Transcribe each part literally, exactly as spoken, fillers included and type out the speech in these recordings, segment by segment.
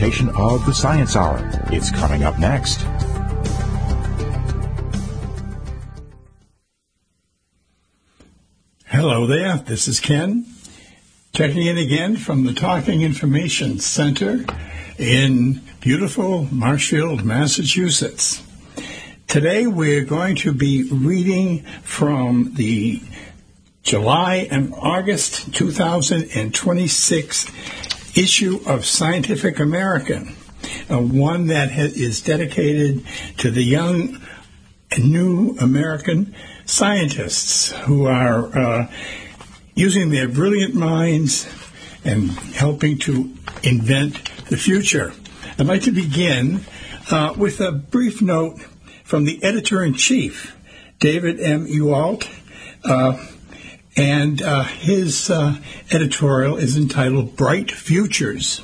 presentation of the Science Hour. It's coming up next. Hello there, this is Ken, checking in again from the Talking Information Center in beautiful Marshfield, Massachusetts. Today we're going to be reading from the July and August two thousand twenty-six issue of Scientific American, uh, one that ha- is dedicated to the young and new American scientists who are uh, using their brilliant minds and helping to invent the future. I'd like to begin uh, with a brief note from the editor-in-chief, David M. Ewalt, uh, and uh, his uh, editorial is entitled Bright Futures.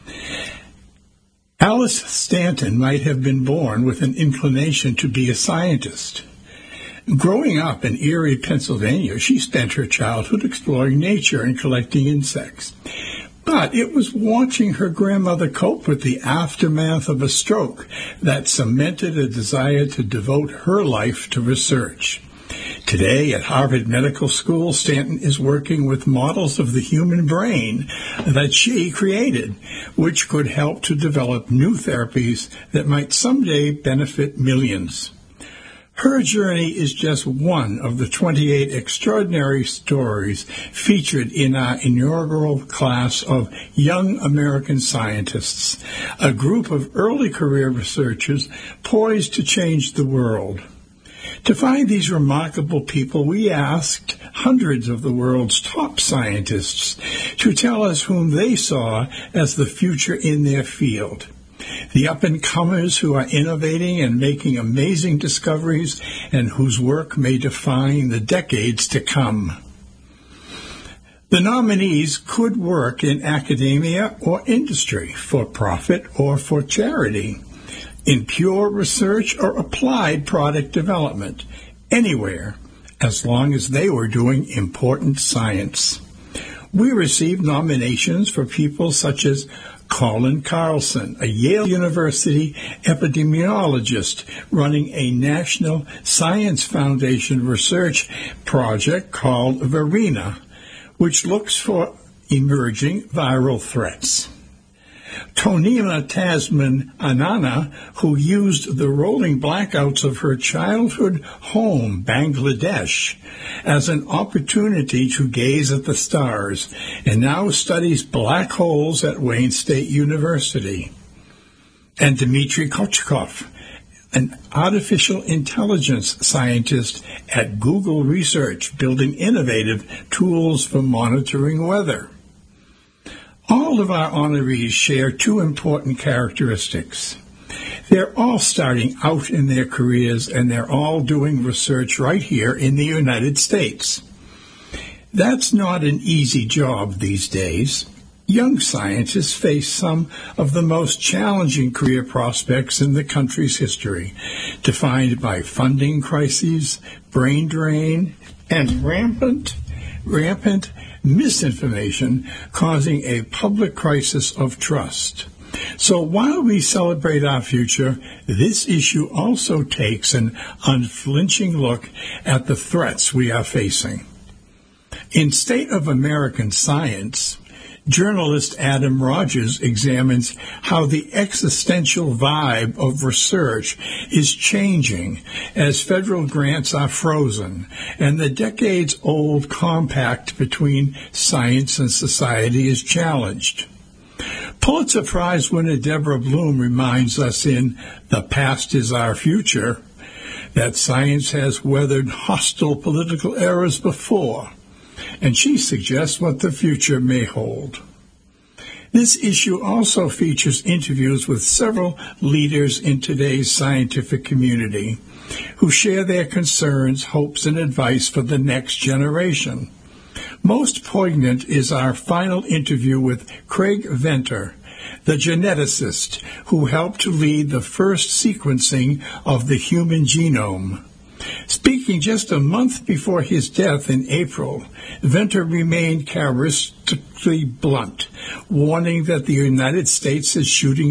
Alice Stanton might have been born with an inclination to be a scientist. Growing up in Erie, Pennsylvania, she spent her childhood exploring nature and collecting insects. But it was watching her grandmother cope with the aftermath of a stroke that cemented a desire to devote her life to research. Today at Harvard Medical School, Stanton is working with models of the human brain that she created, which could help to develop new therapies that might someday benefit millions. Her journey is just one of the twenty-eight extraordinary stories featured in our inaugural class of Young American Scientists, a group of early career researchers poised to change the world. To find these remarkable people, we asked hundreds of the world's top scientists to tell us whom they saw as the future in their field. The up-and-comers who are innovating and making amazing discoveries and whose work may define the decades to come. The nominees could work in academia or industry, for profit or for charity, in pure research or applied product development, anywhere, as long as they were doing important science. We received nominations for people such as Colin Carlson, a Yale University epidemiologist running a National Science Foundation research project called VARENA, which looks for emerging viral threats. Tonima Tasman Anana, who used the rolling blackouts of her childhood home, Bangladesh, as an opportunity to gaze at the stars, and now studies black holes at Wayne State University. And Dmitry Kochkov, an artificial intelligence scientist at Google Research, building innovative tools for monitoring weather. All of our honorees share two important characteristics. They're all starting out in their careers, and they're all doing research right here in the United States. That's not an easy job these days. Young scientists face some of the most challenging career prospects in the country's history, defined by funding crises, brain drain, and rampant, rampant misinformation causing a public crisis of trust. So while we celebrate our future, this issue also takes an unflinching look at the threats we are facing. In State of American Science, journalist Adam Rogers examines how the existential vibe of research is changing as federal grants are frozen and the decades-old compact between science and society is challenged. Pulitzer Prize winner Deborah Bloom reminds us in The Past is Our Future that science has weathered hostile political eras before, and she suggests what the future may hold. This issue also features interviews with several leaders in today's scientific community who share their concerns, hopes, and advice for the next generation. Most poignant is our final interview with Craig Venter, the geneticist who helped to lead the first sequencing of the human genome. Speaking just a month before his death in April, Venter remained characteristically blunt, warning that the United States is shooting